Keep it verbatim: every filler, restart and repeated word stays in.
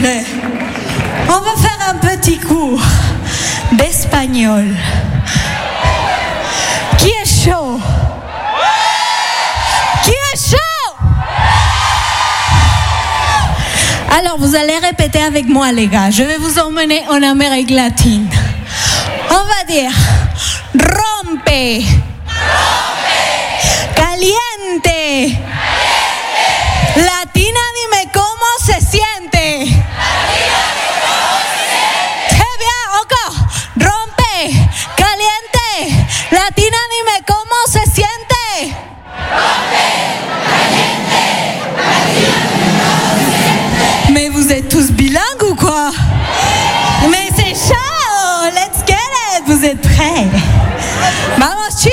prêts? On va faire un petit cours d'espagnol. Qui est chaud? Qui est chaud? Alors, vous allez répéter avec moi, les gars. Je vais vous emmener en Amérique latine. On va dire rompe, rompe. Caliente. Caliente. Latina, dime cómo se siente. Latina, dime cómo se siente. Très bien, encore. Rompe, caliente. Latina, dime cómo se siente. Rompe, caliente. Latina, dime cómo se siente. Mais vous êtes tous bilingues ou quoi? Mais c'est chaud. Let's get it. Vous êtes prêts? Vamos, chicos.